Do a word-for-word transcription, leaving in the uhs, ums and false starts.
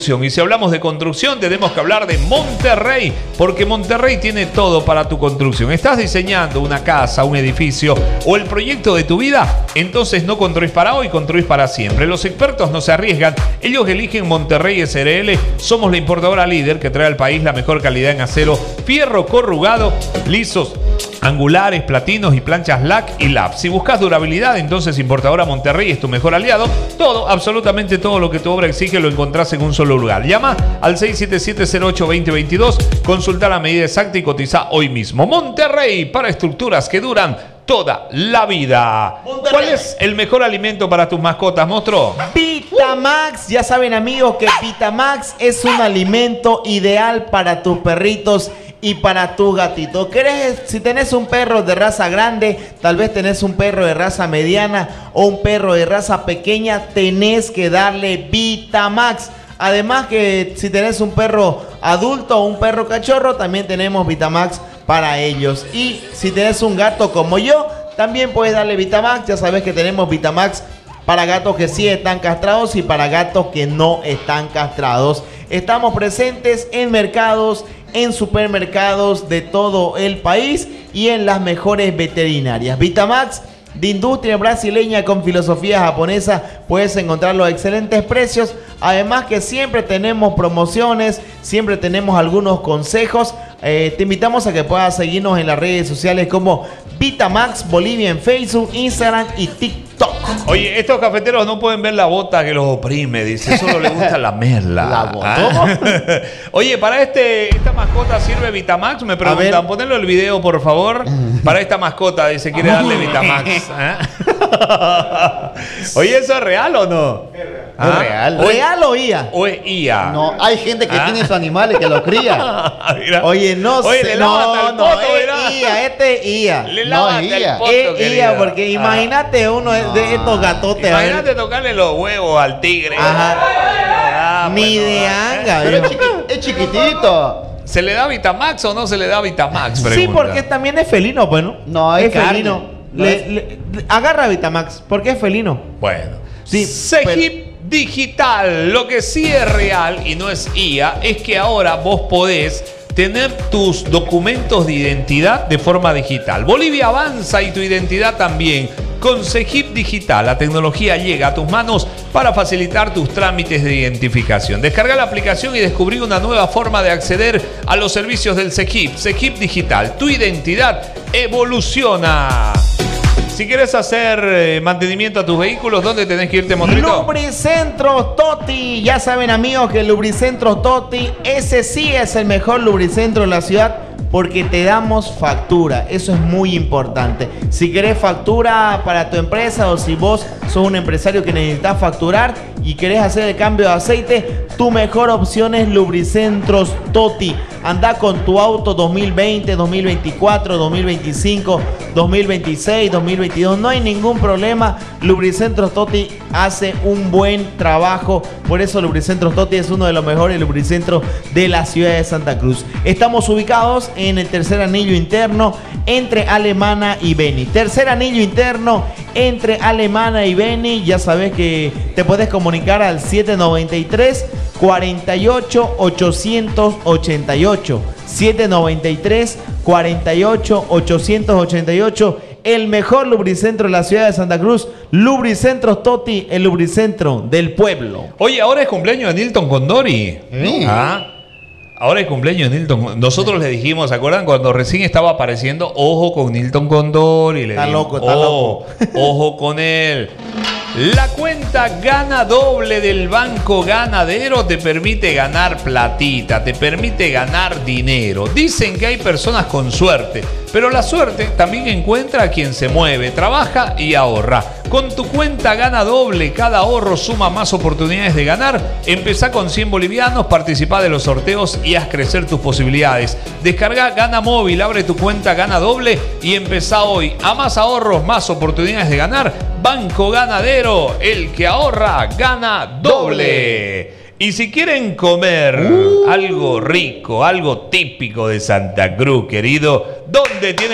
Y si hablamos de construcción, tenemos que hablar de Monterrey, porque Monterrey tiene todo para tu construcción. ¿Estás diseñando una casa, un edificio o el proyecto de tu vida? Entonces no construís para hoy, construís para siempre. Los expertos no se arriesgan, ellos eligen Monterrey S R L. Somos la importadora líder que trae al país la mejor calidad en acero, fierro corrugado, lisos, angulares, platinos y planchas L A C y L A P. Si buscas durabilidad, entonces Importadora Monterrey es tu mejor aliado. Todo, absolutamente todo lo que tu obra exige lo encontrás en un solo lugar. Llama al seis siete siete, cero ocho, dos cero dos dos, consulta la medida exacta y cotiza hoy mismo. Monterrey, para estructuras que duran toda la vida. Monterrey. ¿Cuál es el mejor alimento para tus mascotas, monstruo? Vitamax. Ya saben, amigos, que Vitamax es un alimento ideal para tus perritos y para tu gatito. ¿Querés, si tenés un perro de raza grande, tal vez tenés un perro de raza mediana o un perro de raza pequeña, tenés que darle Vitamax. Además que si tenés un perro adulto o un perro cachorro, también tenemos Vitamax para ellos. Y si tenés un gato como yo, también puedes darle Vitamax. Ya sabes que tenemos Vitamax para gatos que sí están castrados y para gatos que no están castrados. Estamos presentes en mercados, en supermercados de todo el país y en las mejores veterinarias. Vitamax, de industria brasileña con filosofía japonesa, puedes encontrar los excelentes precios. Además que siempre tenemos promociones, siempre tenemos algunos consejos. Eh, te invitamos a que puedas seguirnos en las redes sociales como Vitamax Bolivia en Facebook, Instagram y TikTok. Oye, estos cafeteros no pueden ver la bota que los oprime, dice, solo les gusta la merla. ¿La bota? ¿Ah? Oye, para este, esta mascota sirve Vitamax, me preguntan, ponelo el video por favor. Para esta mascota, dice, quiere darle Vitamax. ¿Eh? Oye, ¿eso es real o no? Es real. ¿Ah? ¿Es real? ¿Real o I A? ¿O es I A? No, hay gente que ¿Ah? tiene sus animales que los cría. Oye, no Oye, sé, no, no, no, es I A, este es I A. Le no, es I A. poto, es I A, porque ah. imagínate uno no. de estos gatotes. Imagínate tocarle los huevos al tigre. Ajá. Ah, Ni bueno, de anga. Pero es, chiqui es chiquitito. ¿Se le da Vitamax o no se le da Vitamax? Pregunta. Sí, porque también es felino, pues, ¿no? No, es, es felino. No le, es... le, le, agarra Vitamax, porque es felino. Bueno. Sí. Segip pero... Digital. Lo que sí es real y no es I A es que ahora vos podés tener tus documentos de identidad de forma digital. Bolivia avanza y tu identidad también. Con Segip Digital, la tecnología llega a tus manos para facilitar tus trámites de identificación. Descarga la aplicación y descubrí una nueva forma de acceder a los servicios del Segip. Segip Digital, tu identidad evoluciona. Si quieres hacer eh, mantenimiento a tus vehículos, ¿dónde tenés que irte, Montrito? Lubricentros Toti. Ya saben, amigos, que Lubricentros Toti, ese sí es el mejor lubricentro de la ciudad, porque te damos factura. Eso es muy importante. Si querés factura para tu empresa o si vos sos un empresario que necesitas facturar y querés hacer el cambio de aceite, tu mejor opción es Lubricentros Toti. Anda con tu auto dos mil veinte, dos mil veinticuatro, dos mil veinticinco, dos mil veintiséis, dos mil veintidós. No hay ningún problema. Lubricentros Toti hace un buen trabajo. Por eso Lubricentros Toti es uno de los mejores lubricentros de la ciudad de Santa Cruz. Estamos ubicados en el tercer anillo interno entre Alemana y Beni. Tercer anillo interno entre Alemana y Beni. Ya sabes que te puedes comunicar al siete noventa y tres, cuarenta y ocho, ochocientos ochenta y ocho. siete noventa y tres, cuarenta y ocho, ochocientos ochenta y ocho. El mejor lubricentro de la ciudad de Santa Cruz, Lubricentros Toti, el lubricentro del pueblo. Oye, ahora es cumpleaños de Nilton Condori. ¿Sí? ¿Ah? Ahora es cumpleaños de Nilton. Nosotros le dijimos, ¿se acuerdan? Cuando recién estaba apareciendo, ojo con Nilton Condori. Le está dijimos, loco, está oh, loco. Ojo con él. La cuenta Gana Doble del Banco Ganadero te permite ganar platita, te permite ganar dinero. Dicen que hay personas con suerte, pero la suerte también encuentra a quien se mueve, trabaja y ahorra. Con tu cuenta Gana Doble, cada ahorro suma más oportunidades de ganar. Empezá con cien bolivianos, participá de los sorteos y haz crecer tus posibilidades. Descarga Gana Móvil, abre tu cuenta Gana Doble y empezá hoy. A más ahorros, más oportunidades de ganar. Banco Ganadero, el que ahorra, gana doble. Y si quieren comer uh. algo rico, algo típico de Santa Cruz, querido, ¿dónde tienen